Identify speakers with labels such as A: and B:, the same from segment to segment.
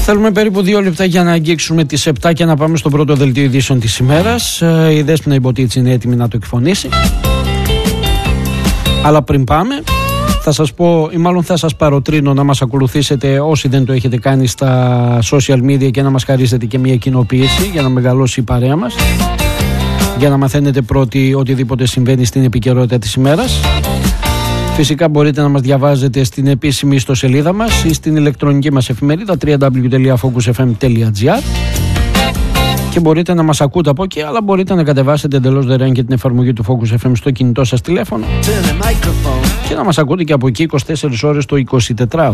A: Θέλουμε περίπου 2 λεπτά για να αγγίξουμε τις 7 και να πάμε στο πρώτο δελτίο ειδήσεων της ημέρας. Η Δέσποινα Ιμποτίτση είναι έτοιμη να το εκφωνήσει. Αλλά πριν πάμε, θα σας πω, ή μάλλον θα σας παροτρύνω να μας ακολουθήσετε όσοι δεν το έχετε κάνει στα social media και να μας χαρίσετε και μια κοινοποίηση για να μεγαλώσει η παρέα μας, για να μαθαίνετε πρώτοι οτιδήποτε συμβαίνει στην επικαιρότητα της ημέρας. Φυσικά μπορείτε να μας διαβάζετε στην επίσημη ιστοσελίδα μας ή στην ηλεκτρονική μας εφημερίδα www.focusfm.gr και μπορείτε να μας ακούτε από εκεί, αλλά μπορείτε να κατεβάσετε εντελώς δωρεάν και την εφαρμογή του Focus FM στο κινητό σας τηλέφωνο και να μας ακούτε και από εκεί 24 ώρες το 24ωρο.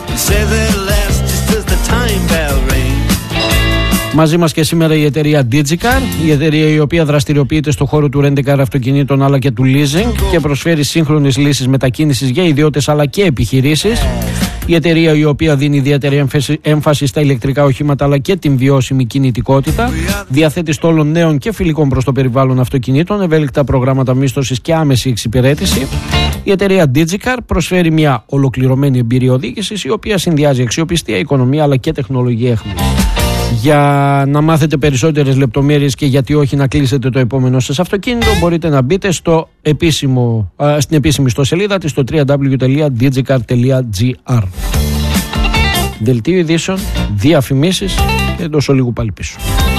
A: Μαζί μας και σήμερα η εταιρεία DigiCar, η εταιρεία η οποία δραστηριοποιείται στο χώρο του rent-a-car αυτοκινήτων αλλά και του leasing και προσφέρει σύγχρονες λύσεις μετακίνησης για ιδιώτες αλλά και επιχειρήσεις. Η εταιρεία η οποία δίνει ιδιαίτερη έμφαση στα ηλεκτρικά οχήματα αλλά και την βιώσιμη κινητικότητα. Διαθέτει στόλων νέων και φιλικών προς το περιβάλλον αυτοκινήτων, ευέλικτα προγράμματα μίσθωσης και άμεση εξυπηρέτηση. Η εταιρεία DigiCar προσφέρει μια ολοκληρωμένη εμπειρία οδήγησης η οποία συνδυάζει αξιοπιστία, οικονομία αλλά και τεχνολογία έχμης. Για να μάθετε περισσότερες λεπτομέρειες και γιατί όχι να κλείσετε το επόμενο σας αυτοκίνητο, μπορείτε να μπείτε στην επίσημη ιστοσελίδα της στο www.digicar.gr. Δελτίο ειδήσεων, διαφημίσεις και τόσο λίγο πάλι πίσω.